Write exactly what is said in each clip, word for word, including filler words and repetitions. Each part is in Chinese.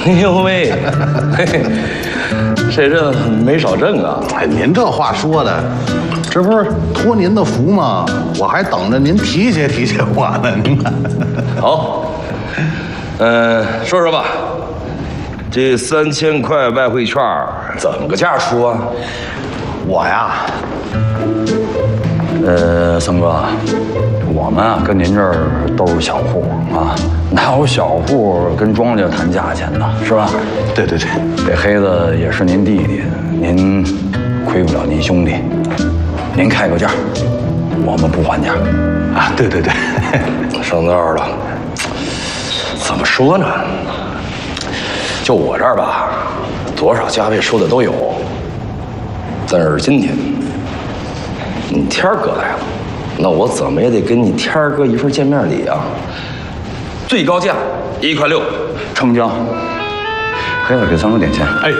哎呦喂，这阵没少挣啊！ 哎，您这话说的，这不是托您的福吗？我还等着您提携提携我呢。您看， 好，嗯、呃，说说吧，这三千块外汇券怎么个价出啊？ 我呀， 呃，森哥，我们啊跟您这儿都是小户啊，哪有小户跟庄家谈价钱的，是吧？ 对对对， 这黑子也是您弟弟，您亏不了您兄弟，您开个价，我们不还价。 啊，对对对， 上道了，怎么说呢？就我这儿吧，多少价位说的都有，但是今天你天儿哥来了，那我怎么也得跟你天儿哥一份见面礼啊！最高价一块六， 成交。黑子给三哥点钱。 哎，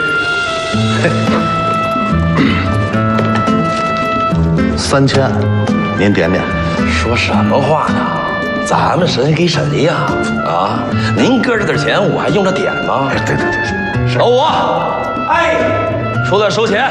三千，您点点。 说什么话呢？咱们谁给谁呀？啊，您搁这点钱，我还用着点吗？ 哎，对对对对， 老五，哎，出来收钱。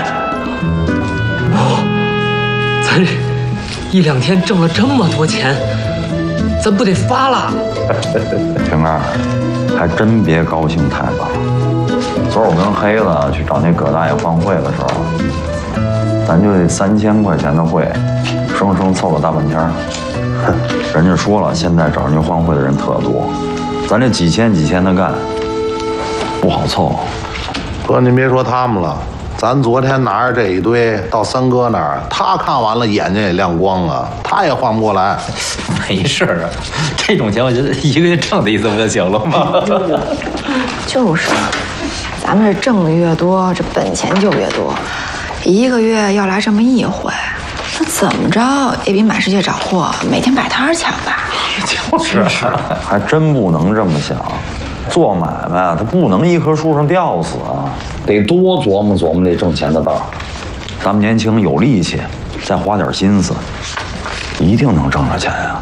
咱一两天挣了这么多钱，咱不得发了？ 平儿，还真别高兴太早。昨儿我跟黑子去找那葛大爷换汇的时候，咱就这三千块钱的汇，生生凑了大半天。哼，人家说了，现在找人家换汇的人特多，咱这几千几千的干，不好凑。 哥，您别说他们了，咱昨天拿着这一堆到三哥那儿，他看完了眼睛也亮光了，他也换不过来。 没事儿啊，这种钱我觉得一个月挣他一次不就行了吗？ 就是，咱们这挣的越多，这本钱就越多。一个月要来这么一回，那怎么着也比满世界找货每天摆摊强吧？ 就是啊，还真不能这么想。做买卖啊，它不能一棵树上吊死啊，得多琢磨琢磨这挣钱的道。咱们年轻有力气，再花点心思，一定能挣着钱啊。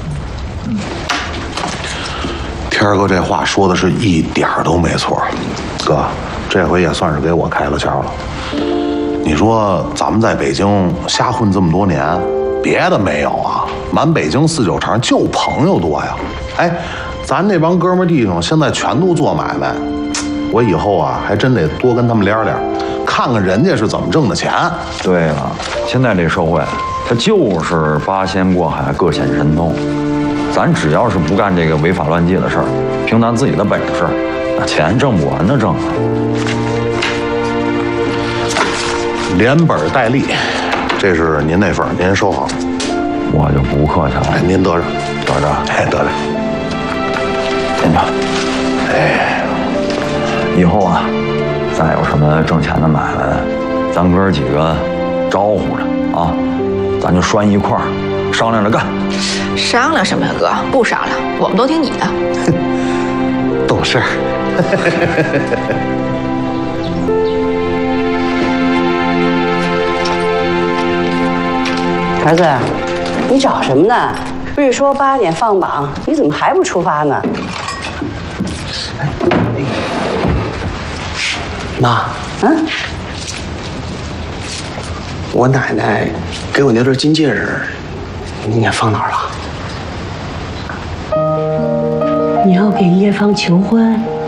天儿哥这话说的是一点儿都没错，哥，这回也算是给我开了窍了。你说咱们在北京瞎混这么多年，别的没有啊，满北京四九城就朋友多呀。哎，咱这帮哥们弟兄现在全都做买卖，我以后啊还真得多跟他们聊聊，看看人家是怎么挣的钱。 对了，现在这社会，它就是八仙过海，各显神通。咱只要是不干这个违法乱纪的事儿，凭咱自己的本事，那钱挣不完的挣啊。 连本带利，这是您那份，您收好。 我就不客气了。 哎，您得着， 得着， 哎，得着。 进去。哎，以后啊，再有什么挣钱的买卖，咱哥几个招呼着啊，咱就拴一块儿，商量着干。 商量什么呀，哥？不商量，我们都听你的。 懂事。 儿子，你找什么呢？不是说八点放榜，你怎么还不出发呢？ 妈， 嗯， 我奶奶给我那对金戒指，你放哪儿了？ 你要给叶芳求婚？